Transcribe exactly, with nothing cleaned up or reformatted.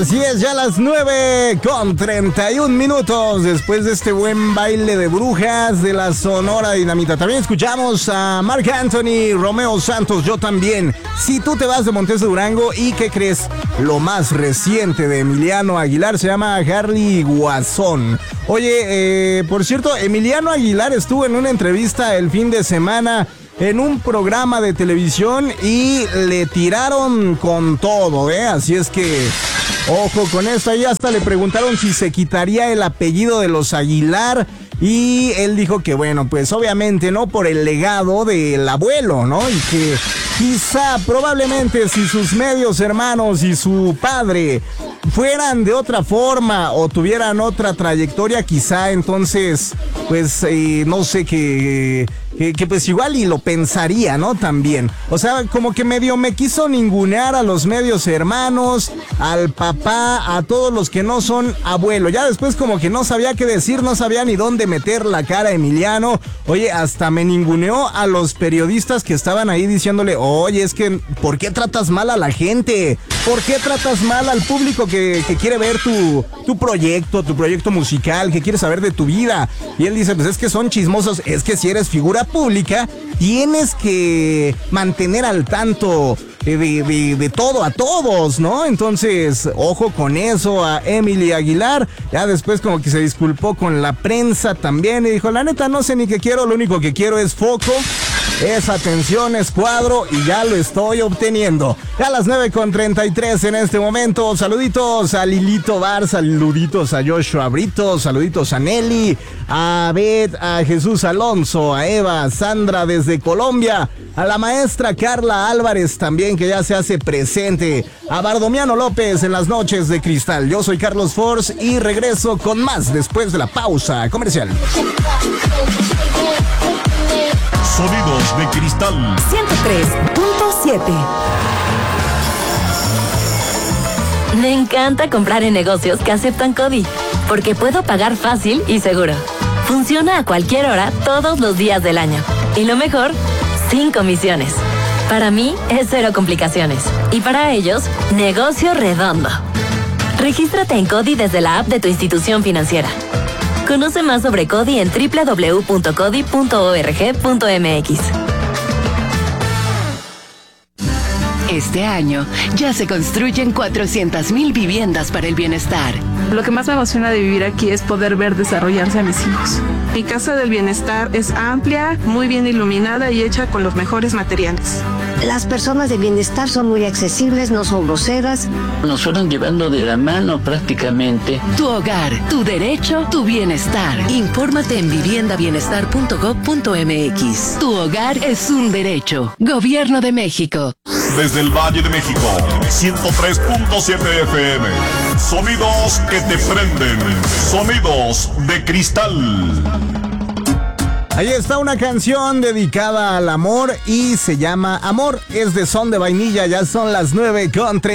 Así es, ya las nueve con treinta y un minutos después de este buen baile de brujas de la Sonora Dinamita. También escuchamos a Marc Anthony, Romeo Santos, Yo También. Si tú te vas de Montes de Durango, ¿y qué crees? Lo más reciente de Emiliano Aguilar se llama Harley Guasón. Oye, eh, por cierto, Emiliano Aguilar estuvo en una entrevista el fin de semana en un programa de televisión y le tiraron con todo, ¿eh? Así es que ojo con esto. Ahí hasta le preguntaron si se quitaría el apellido de los Aguilar y él dijo que bueno, pues obviamente no por el legado del abuelo, ¿no? Y que quizá, probablemente, si sus medios hermanos y su padre fueran de otra forma o tuvieran otra trayectoria, quizá entonces, pues, eh, no sé, que, que, que pues igual y lo pensaría, ¿no? También. O sea, como que medio me quiso ningunear a los medios hermanos, al papá, a todos los que no son abuelo. Ya después como que no sabía qué decir, no sabía ni dónde meter la cara a Emiliano. Oye, hasta me ninguneó a los periodistas que estaban ahí diciéndole, oye, es que, ¿por qué tratas mal a la gente? ¿Por qué tratas mal al público que, que quiere ver tu, tu proyecto, tu proyecto musical, que quiere saber de tu vida? Y él dice, pues es que son chismosos. Es que si eres figura pública, tienes que mantener al tanto de, de, de todo a todos, ¿no? Entonces, ojo con eso a Emily Aguilar. Ya después como que se disculpó con la prensa también y dijo, la neta no sé ni qué quiero, lo único que quiero es foco, es atención, es cuadro y ya lo estoy obteniendo. Ya a las nueve con treinta y tres en este momento. Saluditos a Lilito Bar, saluditos a Joshua Brito, saluditos a Nelly, a Beth, a Jesús Alonso, a Eva, Sandra desde Colombia, a la maestra Carla Álvarez también, que ya se hace presente, a Bardomiano López en las noches de cristal. Yo soy Carlos Force y regreso con más después de la pausa comercial. Sonidos de cristal ciento tres punto siete. Me encanta comprar en negocios que aceptan CODI, porque puedo pagar fácil y seguro. Funciona a cualquier hora, todos los días del año. Y lo mejor, sin comisiones. Para mí es cero complicaciones. Y para ellos, negocio redondo. Regístrate en CODI desde la app de tu institución financiera. Conoce más sobre CODI en doble u doble u doble u punto codi punto org punto m x. Este año ya se construyen cuatrocientas mil viviendas para el bienestar. Lo que más me emociona de vivir aquí es poder ver desarrollarse a mis hijos. Mi casa del bienestar es amplia, muy bien iluminada y hecha con los mejores materiales. Las personas de bienestar son muy accesibles, no son groseras. Nos fueron llevando de la mano prácticamente. Tu hogar, tu derecho, tu bienestar. Infórmate en vivienda bienestar punto gob punto m x. Tu hogar es un derecho. Gobierno de México. Desde el Valle de México, ciento tres punto siete F M. Sonidos que te prenden. Sonidos de cristal. Ahí está una canción dedicada al amor y se llama Amor. Es de Son de Vainilla. Ya son las nueve con treinta.